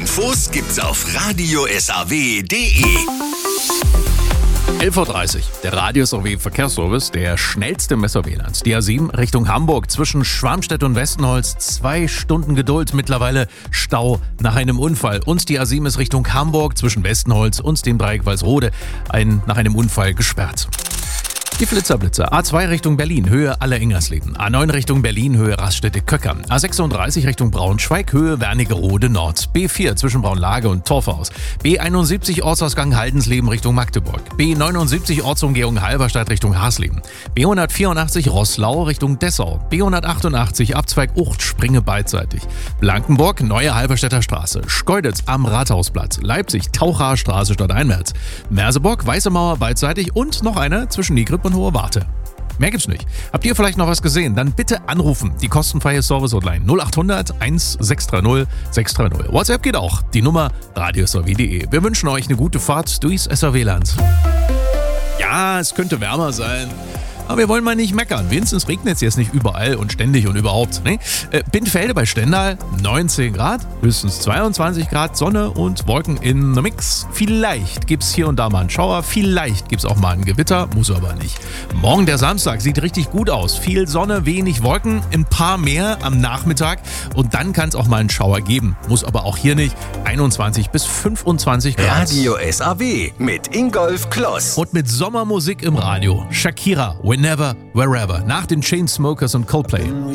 Infos gibt's auf radiosaw.de. 11.30 Uhr. Der Radio SAW Verkehrsservice, der schnellste Messer WLANs. Die A7 Richtung Hamburg zwischen Schwarmstedt und Westenholz. 2 Stunden Geduld, mittlerweile Stau nach einem Unfall. Und die A7 ist Richtung Hamburg zwischen Westenholz und dem Dreieck Walsrode nach einem Unfall gesperrt. Die Blitzerblitzer. A2 Richtung Berlin, Höhe Aller-Ingersleben. A9 Richtung Berlin, Höhe Raststätte-Köcker. A36 Richtung Braunschweig, Höhe Wernigerode Nord. B4 zwischen Braunlage und Torfhaus. B71 Ortsausgang Haldensleben Richtung Magdeburg. B79 Ortsumgehung Halberstadt Richtung Hasleben. B184 Roßlau Richtung Dessau. B188 Abzweig Ucht Springe beidseitig. Blankenburg Neue Halberstädter Straße. Schkeuditz am Rathausplatz. Leipzig Tauchaer Straße stadteinwärts. Merseburg Weiße Mauer beidseitig und noch eine zwischen Nigrip und Hohe Warte. Mehr gibt's nicht. Habt ihr vielleicht noch was gesehen? Dann bitte anrufen. Die kostenfreie Service-Hotline 0800 1630 630. WhatsApp geht auch. Die Nummer radiosaw.de. Wir wünschen euch eine gute Fahrt durchs SAW-Land. Ja, es könnte wärmer sein. Aber wir wollen mal nicht meckern. Wenigstens regnet es jetzt nicht überall und ständig und überhaupt. Ne? Bindfelde bei Stendal 19 Grad, höchstens 22 Grad, Sonne und Wolken in einem Mix. Vielleicht gibt es hier und da mal einen Schauer, vielleicht gibt es auch mal ein Gewitter, muss aber nicht. Morgen der Samstag sieht richtig gut aus. Viel Sonne, wenig Wolken, ein paar mehr am Nachmittag und dann kann es auch mal einen Schauer geben. Muss aber auch hier nicht. 21 bis 25 Grad. Radio SAW mit Ingolf Kloss. Und mit Sommermusik im Radio. Shakira, Whenever, Wherever. Nach den Chainsmokers und Coldplay.